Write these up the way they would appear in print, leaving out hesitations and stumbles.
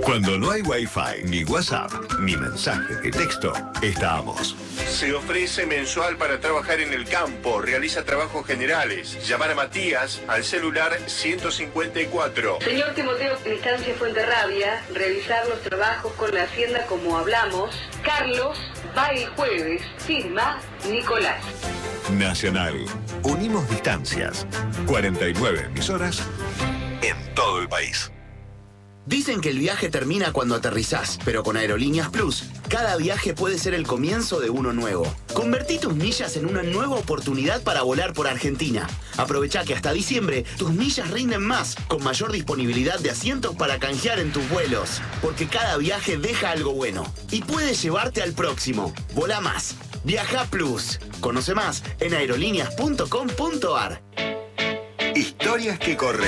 Cuando no hay Wi-Fi, ni WhatsApp, ni mensaje de texto, estamos. Se ofrece mensual para trabajar en el campo, realiza trabajos generales. Llamar a Matías al celular 154. Señor Timoteo Distancia Fuenterrabia, realizar los trabajos con la hacienda como hablamos. Carlos va el jueves, firma Nicolás. Nacional. Unimos distancias. 49 emisoras en todo el país. Dicen que el viaje termina cuando aterrizás, pero con Aerolíneas Plus, cada viaje puede ser el comienzo de uno nuevo. Convertí tus millas en una nueva oportunidad para volar por Argentina. Aprovecha que hasta diciembre tus millas rinden más, con mayor disponibilidad de asientos para canjear en tus vuelos. Porque cada viaje deja algo bueno y puede llevarte al próximo. Volá más. Viaja Plus. Conoce más en aerolíneas.com.ar. Historias que corren.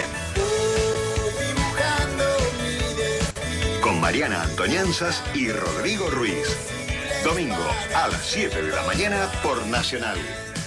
Con Mariana Antonianzas y Rodrigo Ruiz. Domingo a las 7 de la mañana por Nacional.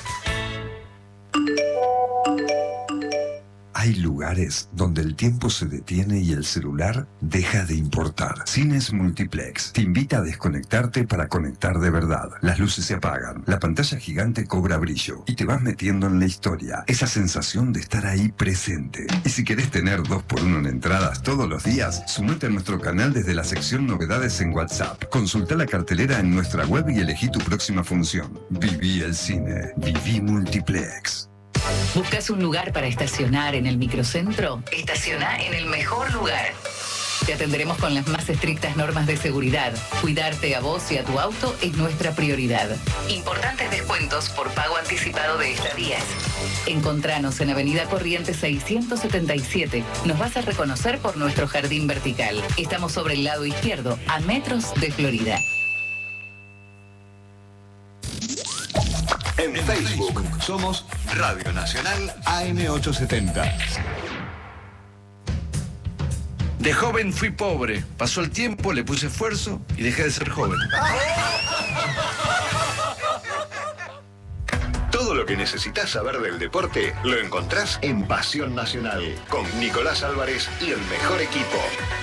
Hay lugares donde el tiempo se detiene y el celular deja de importar. Cines Multiplex te invita a desconectarte para conectar de verdad. Las luces se apagan, la pantalla gigante cobra brillo y te vas metiendo en la historia. Esa sensación de estar ahí presente. Y si querés tener 2x1 en entradas todos los días, sumate a nuestro canal desde la sección Novedades en WhatsApp. Consulta la cartelera en nuestra web y elegí tu próxima función. Viví el cine. Viví Multiplex. ¿Buscas un lugar para estacionar en el microcentro? Estaciona en el mejor lugar. Te atenderemos con las más estrictas normas de seguridad. Cuidarte a vos y a tu auto es nuestra prioridad. Importantes descuentos por pago anticipado de estadías. Encontranos en Avenida Corrientes 677. Nos vas a reconocer por nuestro jardín vertical. Estamos sobre el lado izquierdo, a metros de Florida. En Facebook somos Radio Nacional AM870. De joven fui pobre, pasó el tiempo, le puse esfuerzo y dejé de ser joven. Todo lo que necesitas saber del deporte lo encontrás en Pasión Nacional con Nicolás Álvarez y el mejor equipo.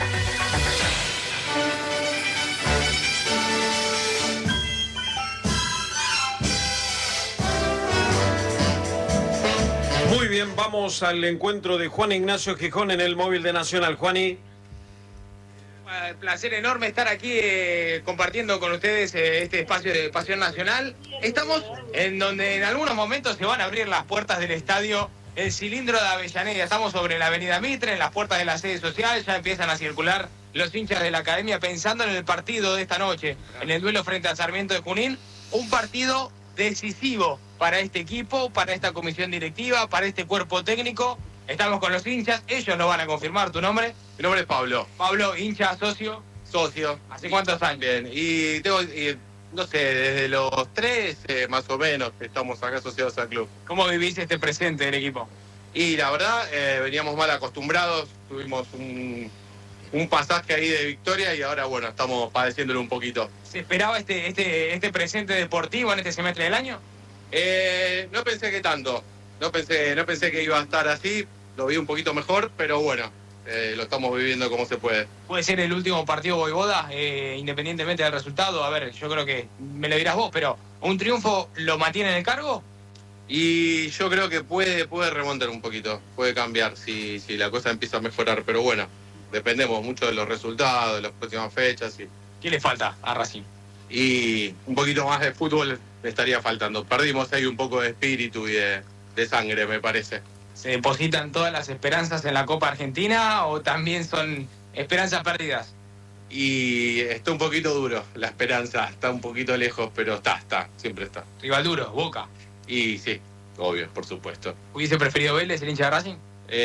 Muy bien, vamos al encuentro de Juan Ignacio Gijón en el móvil de Nacional. Juani. Placer enorme estar aquí compartiendo con ustedes este espacio de Pasión Nacional. Estamos en donde en algunos momentos se van a abrir las puertas del estadio El Cilindro de Avellaneda. Estamos sobre la avenida Mitre, en las puertas de la sede social. Ya empiezan a circular los hinchas de la academia pensando en el partido de esta noche, en el duelo frente a Sarmiento de Junín. Un partido decisivo para este equipo, para esta comisión directiva, para este cuerpo técnico. Estamos con los hinchas, ellos lo van a confirmar. ¿Tu nombre? Mi nombre es Pablo. Pablo, hincha, socio. Socio. ¿Hace cuántos años? Bien, y tengo, no sé, desde los 3 más o menos que estamos acá asociados al club. ¿Cómo vivís este presente del equipo? Y la verdad, veníamos mal acostumbrados, tuvimos un pasaje ahí de victoria y ahora, bueno, estamos padeciéndolo un poquito. ¿Se esperaba este presente deportivo en este semestre del año? No pensé que tanto, no pensé que iba a estar así, lo vi un poquito mejor, pero bueno, lo estamos viviendo como se puede. ¿Puede ser el último partido Voivoda, independientemente del resultado? A ver, yo creo que me lo dirás vos, pero ¿un triunfo lo mantiene en el cargo? Y yo creo que puede remontar un poquito, puede cambiar si la cosa empieza a mejorar, pero bueno, dependemos mucho de los resultados, de las próximas fechas. ¿Qué le falta a Racing? Y un poquito más de fútbol le estaría faltando. Perdimos ahí un poco de espíritu y de sangre, me parece. ¿Se depositan todas las esperanzas en la Copa Argentina o también son esperanzas perdidas? Y está un poquito duro la esperanza, está un poquito lejos, pero está, siempre está. Rival duro, Boca. Y sí, obvio, por supuesto. ¿Hubiese preferido Vélez, el hincha de Racing?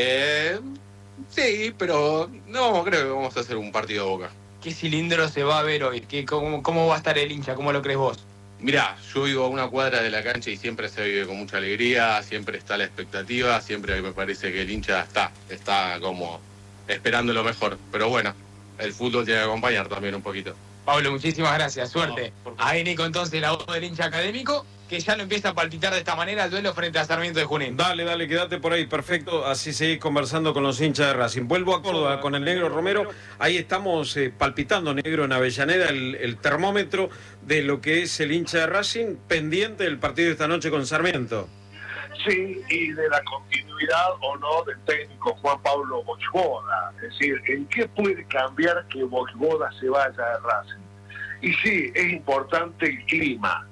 Sí, pero no, creo que vamos a hacer un partido de Boca. ¿Qué cilindro se va a ver hoy? ¿Cómo va a estar el hincha? ¿Cómo lo crees vos? Mirá, yo vivo a una cuadra de la cancha y siempre se vive con mucha alegría, siempre está la expectativa, siempre me parece que el hincha está como esperando lo mejor. Pero bueno, el fútbol tiene que acompañar también un poquito. Pablo, muchísimas gracias, suerte. Ahí Nico, entonces, la voz del hincha académico. que ya lo empieza a palpitar de esta manera el duelo frente a Sarmiento de Junín. Dale, quédate por ahí, perfecto, así seguís conversando con los hinchas de Racing. Vuelvo a Córdoba con el Negro Romero, ahí estamos palpitando, Negro, en Avellaneda, el termómetro de lo que es el hincha de Racing, pendiente del partido de esta noche con Sarmiento. Sí, y de la continuidad o no del técnico Juan Pablo Vojvoda. Es decir, ¿en qué puede cambiar que Vojvoda se vaya de Racing? Y sí, es importante el clima,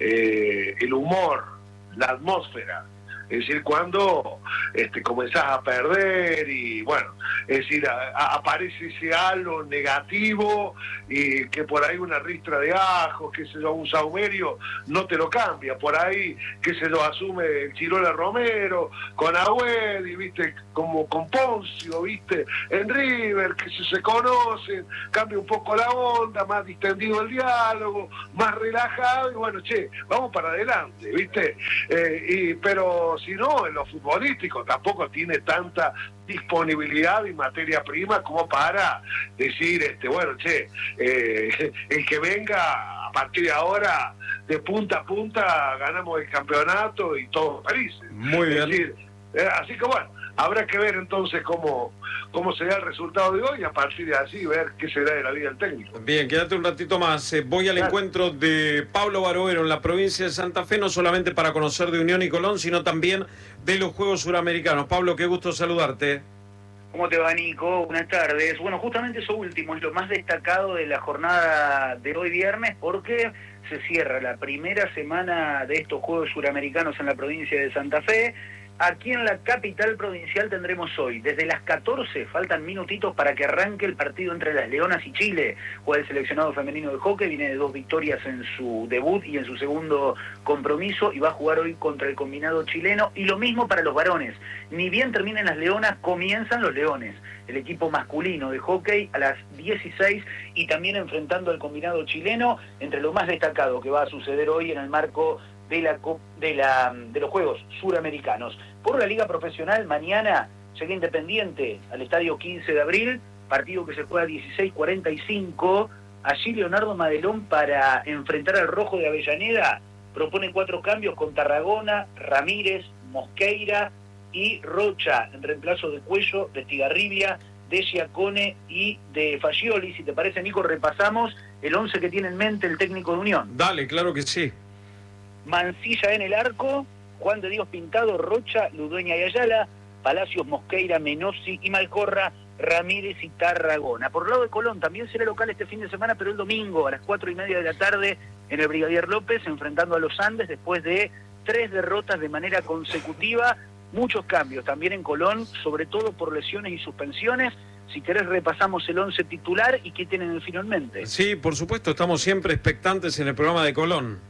el humor, la atmósfera. Es decir, cuando comenzás a perder y bueno, es decir, aparece ese halo negativo y que por ahí una ristra de ajo, que se yo, un saumerio, no te lo cambia. Por ahí, que se lo asume el Chirola Romero, con Agüed, y viste, como con Poncio, viste, en River, que se conocen, cambia un poco la onda, más distendido el diálogo, más relajado, y bueno, che, vamos para adelante, viste. Pero si no, en lo futbolístico tampoco tiene tanta disponibilidad y materia prima como para decir, bueno, che, el que venga a partir de ahora, de punta a punta, ganamos el campeonato y todos felices. Muy bien. Es decir, así que bueno, habrá que ver entonces cómo será el resultado de hoy y a partir de así ver qué será de la vida del técnico. Bien, quédate un ratito más. Voy al encuentro de Pablo Barovero en la provincia de Santa Fe, no solamente para conocer de Unión y Colón, sino también de los Juegos Suramericanos. Pablo, qué gusto saludarte. ¿Cómo te va, Nico? Buenas tardes. Bueno, justamente eso último es lo más destacado de la jornada de hoy viernes, porque se cierra la primera semana de estos Juegos Suramericanos en la provincia de Santa Fe. Aquí en la capital provincial tendremos hoy, desde las 14, faltan minutitos para que arranque el partido entre las Leonas y Chile. Juega el seleccionado femenino de hockey, viene de 2 victorias en su debut y en su segundo compromiso, y va a jugar hoy contra el combinado chileno. Y lo mismo para los varones, ni bien terminen las Leonas, comienzan los Leones, el equipo masculino de hockey a las 16, y también enfrentando al combinado chileno, entre lo más destacado que va a suceder hoy en el marco de los Juegos Suramericanos. Por la Liga Profesional, mañana llega Independiente al Estadio 15 de Abril, partido que se juega a 16:45. Allí Leonardo Madelón, para enfrentar al Rojo de Avellaneda, propone 4 cambios con Tarragona, Ramírez, Mosqueira y Rocha, en reemplazo de Cuello, de Tigarribia, de Giacone y de Fagioli. Si te parece, Nico, repasamos el 11 que tiene en mente el técnico de Unión. Dale, claro que sí. Mancilla en el arco, Juan de Dios Pintado, Rocha, Ludueña y Ayala, Palacios, Mosqueira, Menossi y Malcorra, Ramírez y Tarragona. Por el lado de Colón, también será local este fin de semana, pero el domingo a las 4:30 de la tarde en el Brigadier López, enfrentando a los Andes después de 3 derrotas de manera consecutiva. Muchos cambios también en Colón, sobre todo por lesiones y suspensiones. Si querés, repasamos el 11 titular y qué tienen finalmente. Sí, por supuesto, estamos siempre expectantes en el programa de Colón.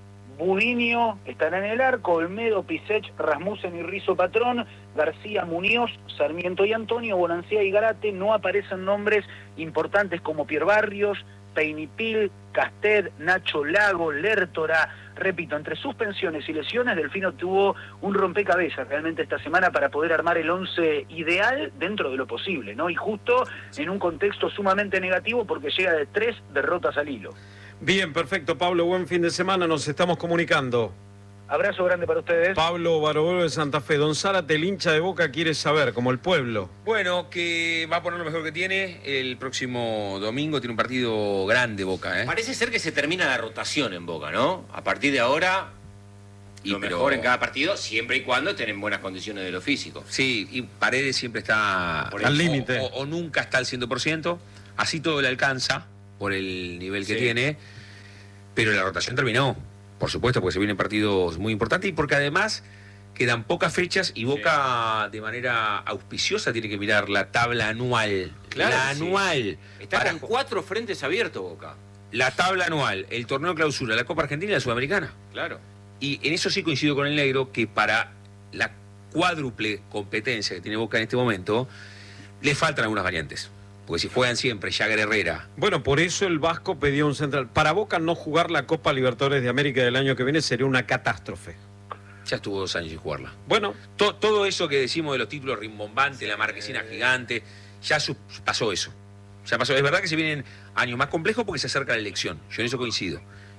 Budinio estará en el arco, Olmedo, Pisech, Rasmussen y Rizzo Patrón, García, Muñoz, Sarmiento y Antonio, Bonancea y Garate. No aparecen nombres importantes como Pierre Barrios, Peinipil, Casted, Nacho Lago, Lertora. Repito, entre suspensiones y lesiones, Delfino tuvo un rompecabezas realmente esta semana para poder armar el 11 ideal dentro de lo posible, ¿no? Y justo en un contexto sumamente negativo, porque llega de 3 derrotas al hilo. Bien, perfecto, Pablo, buen fin de semana, nos estamos comunicando. Abrazo grande para ustedes. Pablo Barovero de Santa Fe. Don Zárate, el hincha de Boca quiere saber, como el pueblo. Bueno, que va a poner lo mejor que tiene. El próximo domingo tiene un partido grande Boca, ¿eh? Parece ser que se termina la rotación en Boca, ¿no? A partir de ahora, lo mejor en cada partido, siempre y cuando estén en buenas condiciones de lo físico. Sí, y Paredes siempre está al límite. O nunca está al 100%. Así todo le alcanza por el nivel que tiene. Pero la rotación terminó. Por supuesto, porque se vienen partidos muy importantes y porque además quedan pocas fechas y Boca de manera auspiciosa tiene que mirar la tabla anual. Claro, la anual. Está con 4 frentes abiertos Boca. La tabla anual, el torneo de clausura, la Copa Argentina y la Sudamericana. Claro. Y en eso sí coincido con el Negro, que para la cuádruple competencia que tiene Boca en este momento, le faltan algunas variantes. Porque si juegan siempre Jagger Herrera. Bueno, por eso el Vasco pidió un central. Para Boca no jugar la Copa Libertadores de América del año que viene sería una catástrofe. Ya estuvo 2 años sin jugarla. Bueno. Todo eso que decimos de los títulos rimbombantes, la marquesina gigante, ya pasó eso. Ya pasó. Es verdad que se vienen años más complejos porque se acerca la elección. Yo en eso coincido.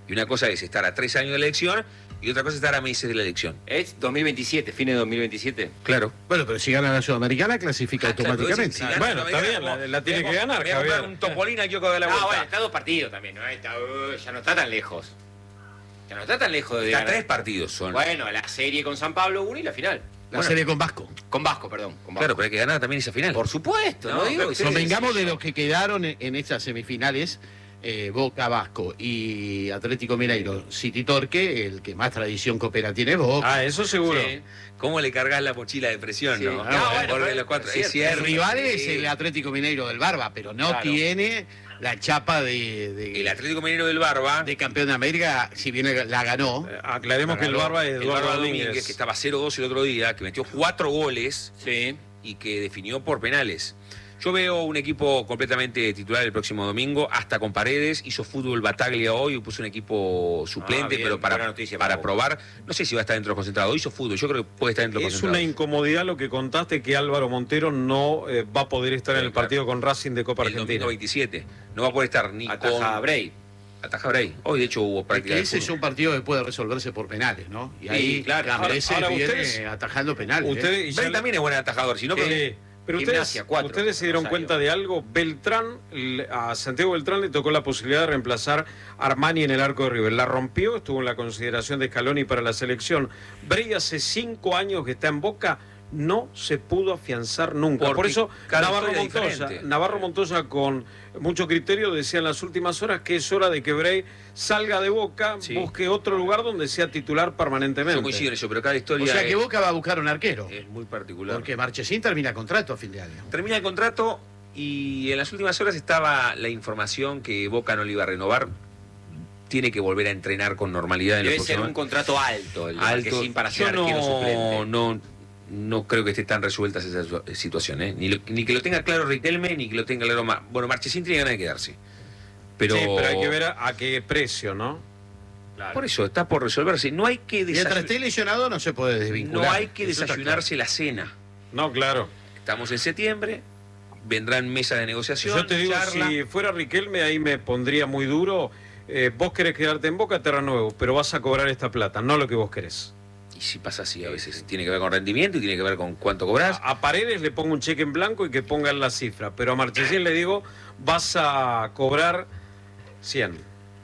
Y una cosa es estar a 3 años de la elección y otra cosa es estar a meses de la elección. Es 2027, fines de 2027. Claro. Bueno, pero si gana la Sudamericana, clasifica automáticamente. Claro, bueno, está bien, la tiene que ganar, voy a comprar Javier. un Topolino al kiosco de la vuelta. Bueno, está 2 partidos también, ¿no? Ya no está tan lejos. Ya no está tan lejos de Está ganar. 3 partidos son. Bueno, la serie con San Pablo 1 y la final. La serie con Vasco. Con Vasco, perdón. Con Vasco. Claro, pero hay que ganar también esa final. Por supuesto, no digo que Convengamos de los que quedaron en estas semifinales, Boca, Vasco y Atlético Mineiro, City Torque, el que más tradición coopera tiene Boca. Ah, eso seguro. Sí. ¿Cómo le cargas la mochila de presión, Sí. no? No, bueno, Volver los 4. Es El cierto. rival es el Atlético Mineiro del Barba, pero no Claro. tiene la chapa de El Atlético Mineiro del Barba. de campeón de América, si bien la ganó. Aclaremos que el Barba es Eduardo Domínguez, que estaba 0-2 el otro día, que metió 4 goles sí. y que definió por penales. Yo veo un equipo completamente titular el próximo domingo, hasta con Paredes. Hizo fútbol Bataglia hoy, puso un equipo suplente, bien, pero buena noticia para para probar. No sé si va a estar dentro de los concentrados. Hizo fútbol, yo creo que puede estar dentro de los Es concentrados. una incomodidad lo que contaste, que Álvaro Montero no va a poder estar en el partido con Racing de Copa El Argentina. domingo 27. No va a poder estar ni Ataja con... Bray. Ataja Bray. Hoy, de hecho, hubo práctica Que de ese fútbol. es un partido que puede resolverse por penales, ¿no? Y Sí, ahí claro. Cambreses Ahora viene ustedes- atajando penales. Ustedes, y ya Bray también es buen atajador, si no... pero Gimnasia, ustedes, 4, ustedes se dieron Rosario. cuenta de algo. Beltrán, a Santiago Beltrán le tocó la posibilidad de reemplazar a Armani en el arco de River. La rompió, estuvo en la consideración de Scaloni para la selección. Bray hace 5 años que está en Boca, no se pudo afianzar nunca. Porque Por eso cada historia es diferente. Navarro Montoya con mucho criterio decía en las últimas horas que es hora de que Bray salga de Boca, Sí. busque otro lugar donde sea titular permanentemente. Yo coincido en eso, pero cada O historia sea que es, Boca va a buscar un arquero. es muy particular. Porque Marchesín termina contrato a fin de año. Termina el contrato y en las últimas horas estaba la información que Boca no le iba a renovar. Tiene que volver a entrenar con normalidad en Debe los ser próximos- un contrato alto el de alto. Marquesín para Yo ser arquero suplente. no creo que esté tan resuelta esa situación, ¿eh? Ni que lo tenga claro Riquelme, ni que lo tenga claro Bueno, Marchesín tiene ganas de quedarse. Pero, Sí, pero hay que ver a qué precio, ¿no? por eso está por resolverse. No hay que Mientras esté lesionado no se puede desvincular. no hay que Eso está desayunarse la cena. No, claro. Estamos en septiembre, vendrán mesas de negociación. Yo te digo, charla. si fuera Riquelme, ahí me pondría muy duro. Vos querés quedarte en Boca, te renuevo, pero vas a cobrar esta plata, no lo que vos querés. Y si pasa así, a veces tiene que ver con rendimiento y tiene que ver con cuánto cobras. A Paredes le pongo un cheque en blanco y que pongan la cifra, pero a Marchesín le digo, vas a cobrar 100.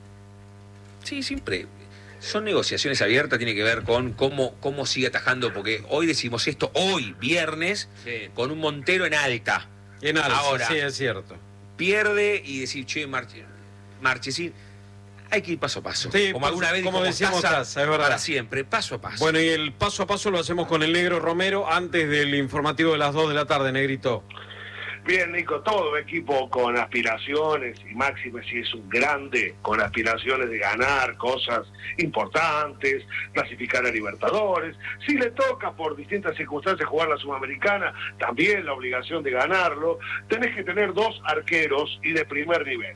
Sí, siempre. Son negociaciones abiertas, tiene que ver con cómo sigue atajando, porque hoy decimos esto, hoy, viernes, Sí. con un Montero en alta. En alza, Ahora, sí, es cierto. pierde y decir, che, Marchesín, hay que ir paso a paso. Sí, como alguna vez como dijo decíamos Mostaza, Taza, es verdad. para siempre, paso a paso. Bueno, y el paso a paso lo hacemos con el Negro Romero antes del informativo de las 2 de la tarde, Negrito. Bien, Nico, todo equipo con aspiraciones, y Máxime si es un grande, con aspiraciones de ganar cosas importantes, clasificar a Libertadores. Si le toca por distintas circunstancias jugar la Sudamericana, también la obligación de ganarlo. Tenés que tener 2 arqueros y de primer nivel.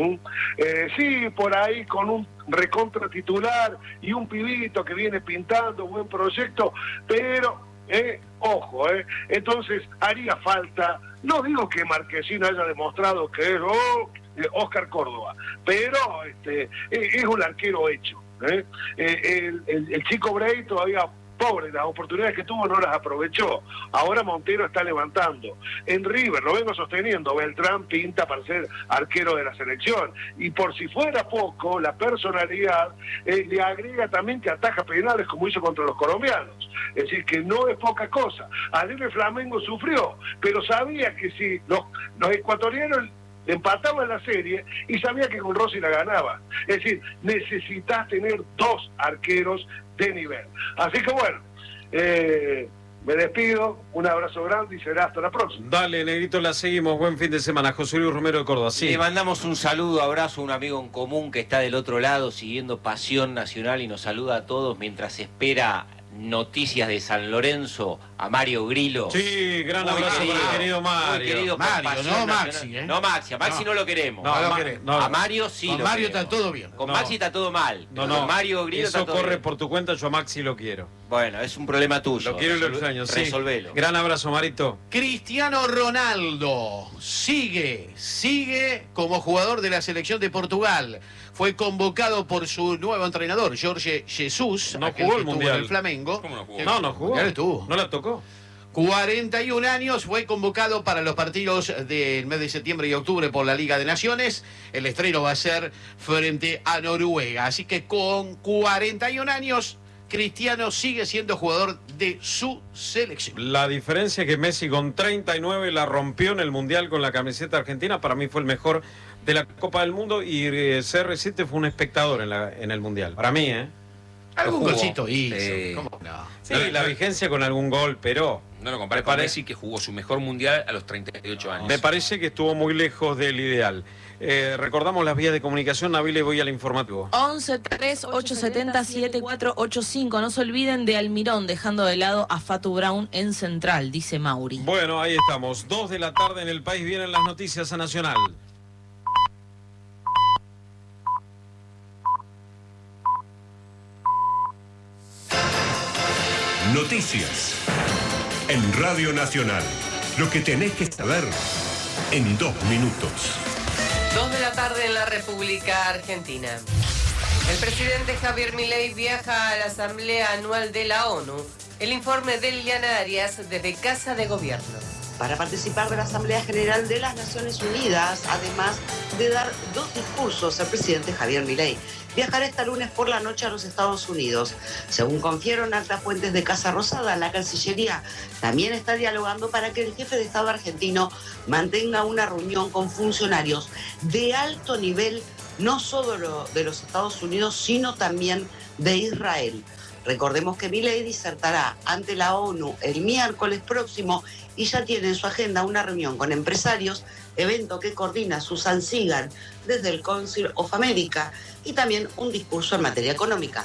Sí, por ahí con un recontra titular y un pibito que viene pintando, buen proyecto, pero... ojo, entonces haría falta, no digo que Marquesín haya demostrado que es Oscar Córdoba, pero es un arquero hecho. El chico Bray todavía pobre, las oportunidades que tuvo no las aprovechó. Ahora Montero está levantando. En River, lo vengo sosteniendo, Beltrán pinta para ser arquero de la selección. Y por si fuera poco, la personalidad le agrega también que ataja penales como hizo contra los colombianos. Es decir, que no es poca cosa. Ayer Flamengo sufrió, pero sabía que si los ecuatorianos empataban la serie y sabía que con Rossi la ganaba. Es decir, necesitas tener 2 arqueros de nivel. Así que bueno, me despido, un abrazo grande y será hasta la próxima. Dale, Negrito, la seguimos. Buen fin de semana. José Luis Romero de Córdoba. Sí. Le mandamos un saludo, abrazo a un amigo en común que está del otro lado siguiendo Pasión Nacional y nos saluda a todos mientras espera noticias de San Lorenzo, a Mario Grillo. Sí, gran Muy abrazo querido, para el querido Mario. muy querido por Mario, Pasión no Nacional. Maxi, No Maxi, a Maxi no lo queremos. A Mario sí Con lo Mario queremos. está todo bien. Con No. Maxi está todo mal. No, Con no. Mario Grillo Eso está todo corre bien. por tu cuenta, yo a Maxi lo quiero. Bueno, es un problema tuyo. Lo quiero y lo extraño, sí. Resolvelo. Gran abrazo, Marito. Cristiano Ronaldo sigue como jugador de la selección de Portugal. Fue convocado por su nuevo entrenador, Jorge Jesus. No jugó el Mundial. En el Flamengo. ¿Cómo no jugó? No jugó. Estuvo. No la tocó. 41 años, fue convocado para los partidos del mes de septiembre y octubre por la Liga de Naciones. El estreno va a ser frente a Noruega. Así que con 41 años, Cristiano sigue siendo jugador de su selección. La diferencia es que Messi con 39 la rompió en el Mundial con la camiseta argentina. Para mí fue el mejor de la Copa del Mundo y CR7 fue un espectador en el Mundial. Para mí, Algún golcito hizo. ¿Cómo no? Sí, la vigencia con algún gol, pero... No lo compares con Messi, que jugó su mejor Mundial a los 38 años. Me parece que estuvo muy lejos del ideal. Recordamos las vías de comunicación. Nabil, voy al informativo. 11-3-870-7485. No se olviden de Almirón, dejando de lado a Fatu Brown en Central, dice Mauri. Bueno, ahí estamos. 2 de la tarde en el país. Vienen las noticias a Nacional. Noticias en Radio Nacional. Lo que tenés que saber en 2 minutos. 2 de la tarde en la República Argentina. El presidente Javier Milei viaja a la Asamblea Anual de la ONU. El informe de Liliana Arias desde Casa de Gobierno. Para participar de la Asamblea General de las Naciones Unidas, además de dar 2 discursos, el presidente Javier Milei viajará este lunes por la noche a los Estados Unidos. Según confiaron altas fuentes de Casa Rosada, la Cancillería también está dialogando para que el jefe de Estado argentino mantenga una reunión con funcionarios de alto nivel, no solo de los Estados Unidos, sino también de Israel. Recordemos que Milei disertará ante la ONU el miércoles próximo y ya tiene en su agenda una reunión con empresarios, evento que coordina Susan Sigan desde el Council of America, y también un discurso en materia económica.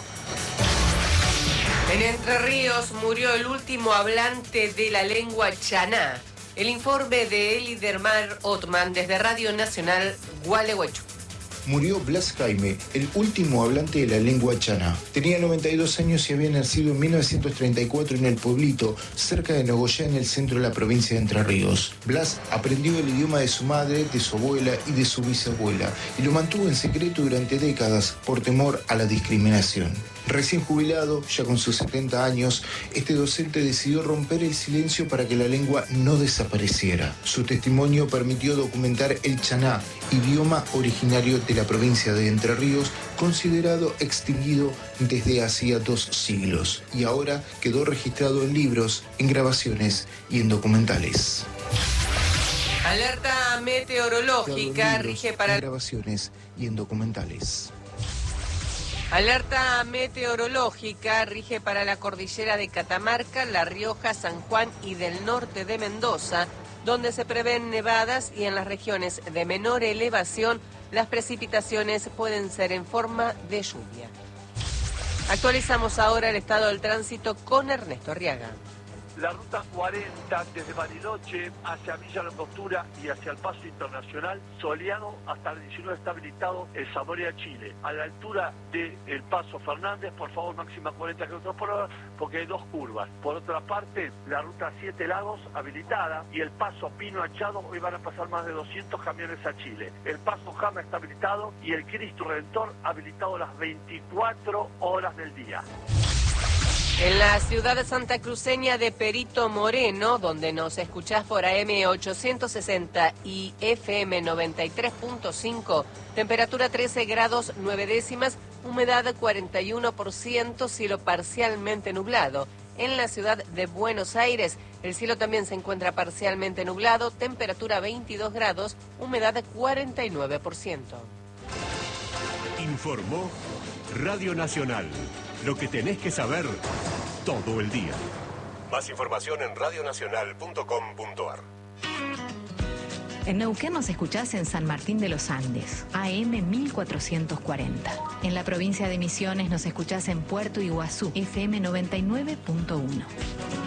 En Entre Ríos murió el último hablante de la lengua chaná. El informe de Elidermar Otman desde Radio Nacional Gualeguaychú. Murió Blas Jaime, el último hablante de la lengua chaná. Tenía 92 años y había nacido en 1934 en El Pueblito, cerca de Nogoyá, en el centro de la provincia de Entre Ríos. Blas aprendió el idioma de su madre, de su abuela y de su bisabuela, y lo mantuvo en secreto durante décadas por temor a la discriminación. Recién jubilado, ya con sus 70 años, este docente decidió romper el silencio para que la lengua no desapareciera. Su testimonio permitió documentar el chaná, idioma originario de la provincia de Entre Ríos, considerado extinguido desde hacía 2 siglos, y ahora quedó registrado en libros, en grabaciones y en documentales. Alerta meteorológica rige para... grabaciones y en documentales. Alerta meteorológica rige para la cordillera de Catamarca, La Rioja, San Juan y del norte de Mendoza, donde se prevén nevadas, y en las regiones de menor elevación las precipitaciones pueden ser en forma de lluvia. Actualizamos ahora el estado del tránsito con Ernesto Arriaga. La ruta 40 desde Bariloche hacia Villa Langostura y hacia el Paso Internacional, soleado hasta el 19 está habilitado el Zamoria, Chile. A la altura del Paso Fernández, por favor, máxima 40 km por hora, porque hay 2 curvas. Por otra parte, la ruta 7 Lagos habilitada y el Paso Pino Achado, hoy van a pasar más de 200 camiones a Chile. El Paso Jama está habilitado y el Cristo Redentor habilitado las 24 horas del día. En la ciudad santacruceña de Perito Moreno, donde nos escuchás por AM 860 y FM 93.5, temperatura 13 grados 9 décimas, humedad 41%, cielo parcialmente nublado. En la ciudad de Buenos Aires, el cielo también se encuentra parcialmente nublado, temperatura 22 grados, humedad 49%. Informó Radio Nacional. Lo que tenés que saber todo el día. Más información en radionacional.com.ar. En Neuquén nos escuchás en San Martín de los Andes, AM 1440. En la provincia de Misiones nos escuchás en Puerto Iguazú, FM 99.1.